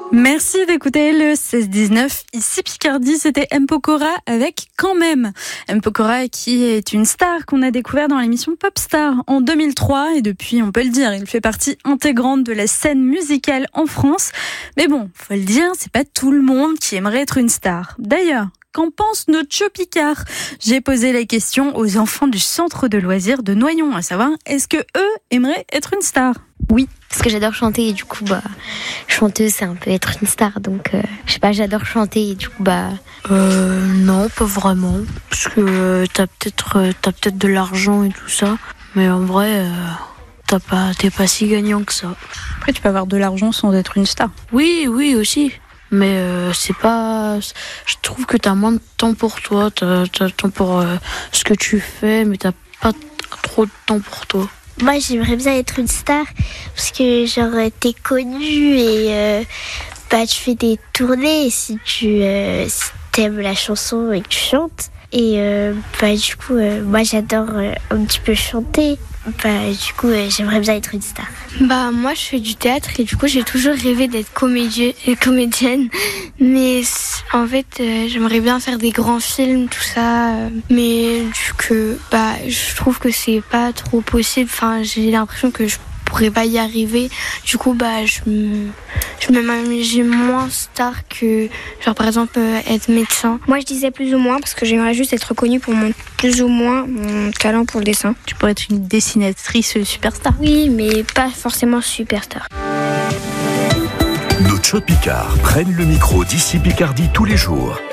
Merci d'écouter le 16-19. Ici Picardie, c'était M. Pokora avec Quand même. M. Pokora qui est une star qu'on a découvert dans l'émission Popstar en 2003 et depuis, on peut le dire, il fait partie intégrante de la scène musicale en France. Mais bon, faut le dire, c'est pas tout le monde qui aimerait être une star. D'ailleurs, qu'en pense notre Cho Picard ? J'ai posé la question aux enfants du centre de loisirs de Noyon, à savoir, est-ce que eux aimeraient être une star ? Oui, parce que j'adore chanter et du coup, chanteuse, c'est un peu être une star. Donc, je sais pas, j'adore chanter et du coup, non, pas vraiment. Parce que t'as peut-être de l'argent et tout ça. Mais en vrai, t'es pas si gagnant que ça. Après, tu peux avoir de l'argent sans être une star. Oui, aussi. Mais c'est pas... Je trouve que t'as moins de temps pour toi. T'as le temps pour ce que tu fais, mais t'as pas trop de temps pour toi. Moi, j'aimerais bien être une star parce que genre t'es connue et tu fais des tournées si tu t'aimes la chanson et que tu chantes. Et du coup, moi j'adore un petit peu chanter. Du coup, j'aimerais bien être une star. Moi, je fais du théâtre et du coup, j'ai toujours rêvé d'être comédienne. Mais en fait, j'aimerais bien faire des grands films, tout ça. Mais du coup, je trouve que c'est pas trop possible. Enfin, j'ai l'impression que je pourrais pas y arriver. Du coup, je m'imagine moins star que, genre, par exemple, être médecin. Moi, je disais plus ou moins parce que j'aimerais juste être connue pour mon talent pour le dessin. Tu pourrais être une dessinatrice superstar. Oui, mais pas forcément superstar. Nos Cho Picard prennent le micro d'ici Picardie tous les jours.